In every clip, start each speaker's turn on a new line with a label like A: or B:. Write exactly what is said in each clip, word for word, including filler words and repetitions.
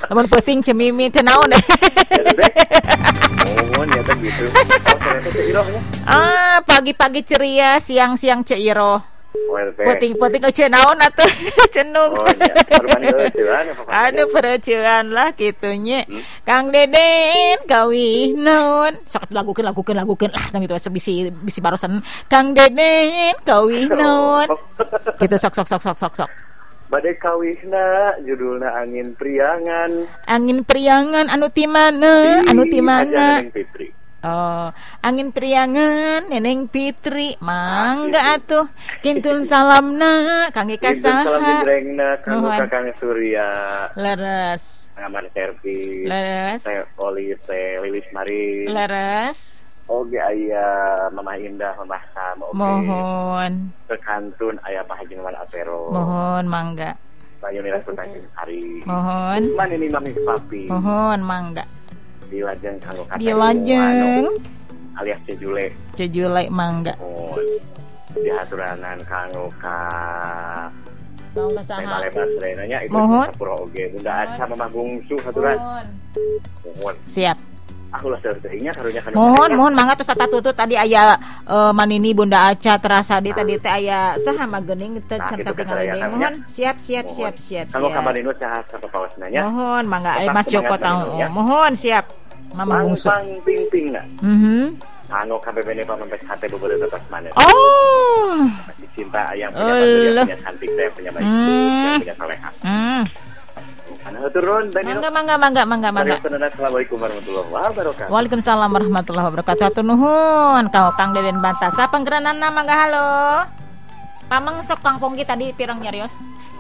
A: Lamun peuting cemimi cenaon deh.
B: Oh, nyata gitu. Oh, ternyata ceirohnya.
A: Ah, pagi-pagi ceria, siang-siang ceiroh.
B: Well,
A: Peuting-peuting eueuh naon atuh cenung.
B: Oh, iya. Perbani eueuh apa?
A: Aduh pereuceuan lah kitu nya. Hmm? Kang Deden kawih naon? Sok lagukeun lagukeun lagukeun lah tong kitu bisi bisi barusan Kang Deden kawih naon. Kitu sok sok sok sok sok sok.
B: Bade kawihna judulna Angin Priangan.
A: Angin Priangan anu ti mana? Anu ti mana? Oh, Angin Priangan Neneng Fitri. Mangga atuh. Kintun salamna kangge ka saha?
B: Kintun salam jrengna kanggo ka Kang Surya.
A: Leres.
B: Ngaman servis.
A: Leres.
B: Teh Oli teh Lilis Mari.
A: Leres.
B: Oge aya Mamah Indah, Mamah Sam, oge.
A: Mohon.
B: Kekantun aya Pak Haji Maman Apero.
A: Mohon mangga.
B: Bayu Nira Kuntanjing Hari.
A: Mohon.
B: Man ini Mami Papi.
A: Mohon mangga.
B: Dilajeng kanggo kata.
A: Dilajeng.
B: Alias Cejule.
A: Cejule mangga.
B: Mohon. Dihaturanan kanggo ka
A: Mau ka saha?
B: Lemas renanya itu sapura oge. Bunda Aca Mamah Bungsu haturan.
A: Mohon.
B: Mohon.
A: Siap.
B: Aku lah seurteuingnya karunya kan.
A: Mohon mohon mangga tos tatutut tadi aya uh, Manini Bunda Aca terasa di tadi teh aya saha magening teh can katingal deui. Mohon siap siap siap siap.
B: Kanggo ka Maninu saha sapapaosna nya.
A: Mohon mangga aya Mas Joko tahu. Mohon siap. Mama Bungsu.
B: Pang ping-pingna.
A: Mhm.
B: Kanggo ka bebene pamempes hate beubeureuh tetes maneh.
A: Oh.
B: Masih cinta yang punya punya cantik teh punya baik punya saleha.
A: Hmm.
B: Ana turun
A: mangga mangga mangga mangga mangga.
B: Assalamualaikum warahmatullahi wabarakatuh.
A: Waalaikumsalam warahmatullahi wabarakatuh. Hatur nuhun kau Kang Deden Bantah. Sa panggeranana mangga halo. Pamang sok Kang Pongki tadi pirang nyarios.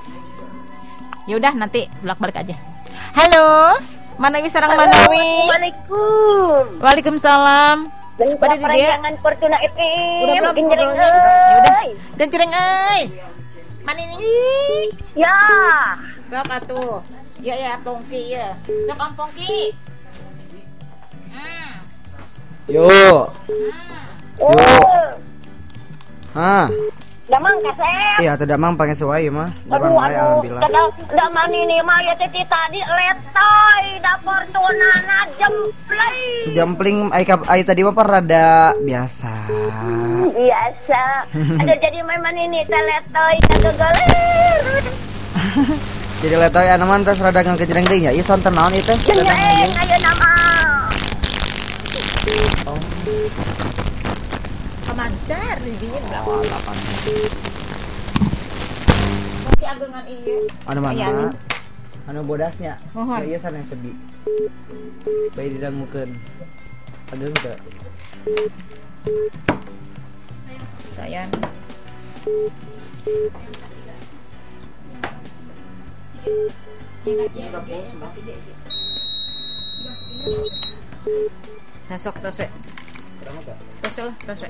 A: Ya udah nanti bolak-balik aja. Halo. Manawi sareng Manawi.
C: Assalamualaikum.
A: Waalaikumsalam.
C: Pada di dia jangan Fortuna F M.
A: Udah belum genjreng. Ya udah. Genjreng euy. Manini.
C: Ya.
A: Sok atuh. Ya ya Pongki ya. Sok Kang Pongki. Hmm.
D: Yo.
C: Hmm. Oh.
D: Hah.
C: Damang kasep.
D: Iya, teu damang pange sesuai mah.
C: Aduh, aduh. Kada damang ini mah ya teh tadi letoy da Fortunana jempleng.
D: Jempling ai ai tadi mah rada biasa.
C: Biasa. Ada jadi memang ini teh letoy kagaler.
D: Jadi letoy anu mah tos rada ngakejreng deui nya. Ieu sonten naon ieu teh?
C: Jeung aya nama.
D: Oh.
A: Kamancar di dieu.
D: Oh, lapan.
A: Pongki ageungan ieu.
D: Anu mana? Anu bodasnya.
A: Mohon.
D: Ieu sanes sebi. Bae didangukeun. Ageung teu?
A: Sayang. Tasok tasok. Tasok lah tasok.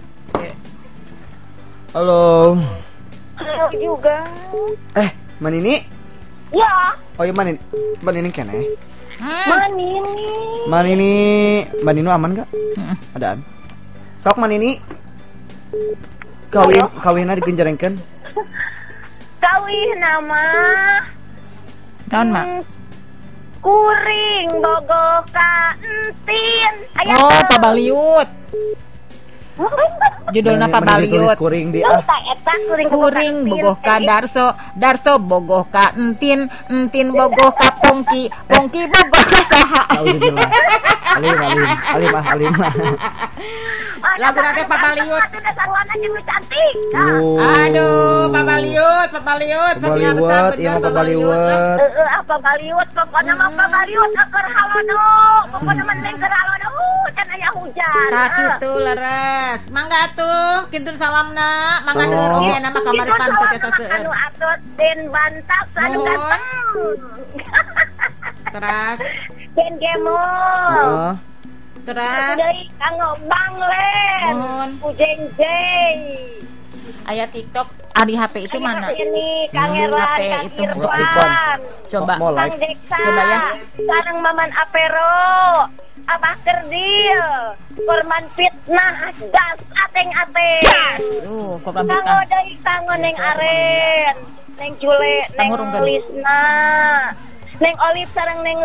D: Halo.
C: Halo juga.
D: Eh, Manini?
C: Ya.
D: Oh iya Manini. Manini keneh.
C: Manini.
D: Manini, Maninu aman enggak?
A: Heeh.
D: Adaan. Sok Manini. Kawin kawinna digenjarengkeun.
C: Kawin nama.
A: Naon mak?
C: Kuring bogoh ka entin.
A: Oh, pabaliut. Judulna pabaliut.
D: Kuring di ah.
A: Kuring bogoh ka Darso, Darso bogoh ka entin, entin bogoh ka Pongki, Pongki bogoh ka saha.
D: Alhamdulillah. Alim alim alim ah alim.
A: Lagu nanti pabaliut.
C: Sarwana jeung cantik.
A: Aduh, pabaliut, pabaliut,
D: pabaliut, iya mah pabaliut.
C: Heeh, apa pabaliut, pokona mah pabaliut keur halodo. Pokona mah neng keur halodo, can aya hujan.
A: Tah kitu leres. Mangga atuh, kintun salamna. Mangga seueur oge nama kamari pantet teh saseueur.
C: Anu atot Den Bantas anu ganteng.
A: Teras.
C: Den Gemol.
A: Teras.
C: Deui kanggo Banglen.
A: Mohon.
C: Ujengjeng.
A: Aya TikTok, Ari H P itu mana?
C: Ini Kangeran, Kang
A: itu
C: Irfan.
A: Coba.
C: Kang Deksa.
A: Coba ya.
C: Sareng Maman Apero. Abah Kerdil. Korban fitnah gas ateng-ateng.
A: Gas. Uh, korban fitnah.
C: Kanggo deui kanggo Neng Ares. Neng Jule, Neng Lisna. Neng Olive sareng Neng